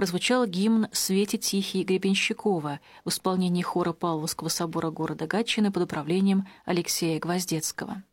прозвучал гимн «Свете тихий» Гребенщикова в исполнении хора Павловского собора города Гатчины под управлением Алексея Гвоздецкого.